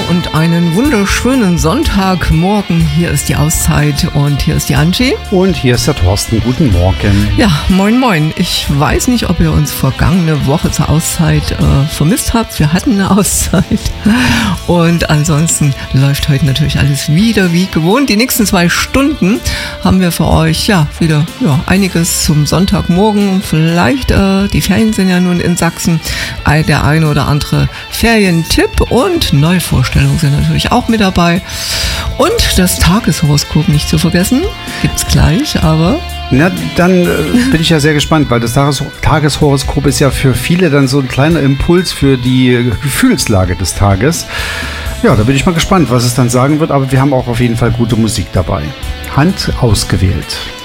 und einen wunderschönen Sonntagmorgen. Hier ist die Auszeit und hier ist die Angie. Und hier ist der Thorsten. Guten Morgen. Ja, moin moin. Ich weiß nicht, ob ihr uns vergangene Woche zur Auszeit vermisst habt. Wir hatten eine Auszeit. Und ansonsten läuft heute natürlich alles wieder wie gewohnt. Die nächsten 2 Stunden haben wir für euch wieder einiges zum Sonntagmorgen. Vielleicht, die Ferien sind ja nun in Sachsen, der eine oder andere Ferientipp und Neuvorstellungen sind natürlich auch mit dabei. Und das Tageshoroskop nicht zu vergessen, gibt's gleich, aber... Na, dann bin ich ja sehr gespannt, weil das Tageshoroskop ist ja für viele dann so ein kleiner Impuls für die Gefühlslage des Tages. Ja, da bin ich mal gespannt, was es dann sagen wird, aber wir haben auch auf jeden Fall gute Musik dabei. Hand ausgewählt.